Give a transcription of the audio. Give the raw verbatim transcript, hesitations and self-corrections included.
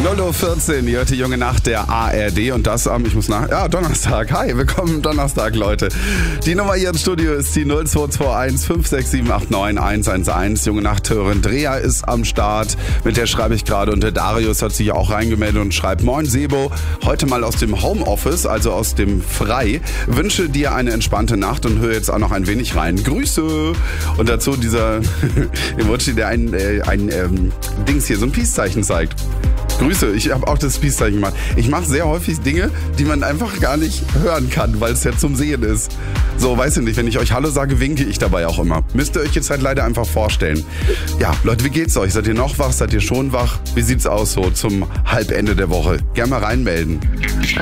null Uhr vierzehn, ihr hört die junge Nacht der A R D und das am, ich muss nach, ja, Donnerstag. Hi, willkommen Donnerstag, Leute. Die Nummer hier im Studio ist die null zwei zwei eins fünf sechs sieben acht neun eins eins eins. Junge Nachthörerin Drea ist am Start, mit der schreibe ich gerade und der Darius hat sich auch reingemeldet und schreibt: Moin Sebo, heute mal aus dem Homeoffice, also aus dem Frei. Wünsche dir eine entspannte Nacht und höre jetzt auch noch ein wenig rein. Grüße! Und dazu dieser Emoji, der ein, äh, ein ähm, Dings hier, so ein Peace-Zeichen zeigt. Grüße, ich habe auch das Peace-Zeichen gemacht. Ich mache sehr häufig Dinge, die man einfach gar nicht hören kann, weil es ja zum Sehen ist. So, weiß ich nicht, wenn ich euch Hallo sage, winke ich dabei auch immer. Müsst ihr euch jetzt halt leider einfach vorstellen. Ja, Leute, wie geht's euch? Seid ihr noch wach? Seid ihr schon wach? Wie sieht's aus so zum Halbende der Woche? Gerne mal reinmelden.